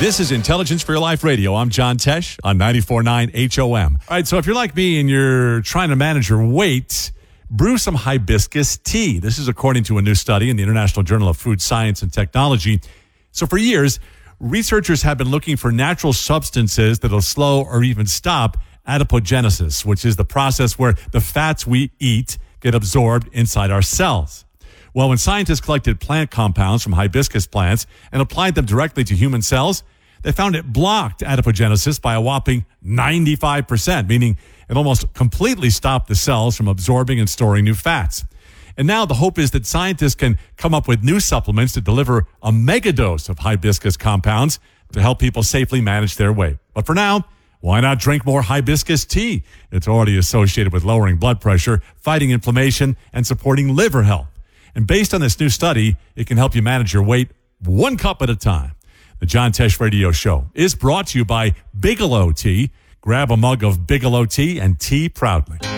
This is Intelligence for Your Life Radio. I'm John Tesh on 94.9 HOM. All right, so if you're like me and you're trying to manage your weight, brew some hibiscus tea. This is according to a new study in the International Journal of Food Science and Technology. So for years, researchers have been looking for natural substances that'll slow or even stop adipogenesis, which is the process where the fats we eat get absorbed inside our cells. Well, when scientists collected plant compounds from hibiscus plants and applied them directly to human cells, they found it blocked adipogenesis by a whopping 95%, meaning it almost completely stopped the cells from absorbing and storing new fats. And now the hope is that scientists can come up with new supplements to deliver a megadose of hibiscus compounds to help people safely manage their weight. But for now, why not drink more hibiscus tea? It's already associated with lowering blood pressure, fighting inflammation, and supporting liver health. And based on this new study, it can help you manage your weight one cup at a time. The John Tesh Radio Show is brought to you by Bigelow Tea. Grab a mug of Bigelow Tea and tea proudly.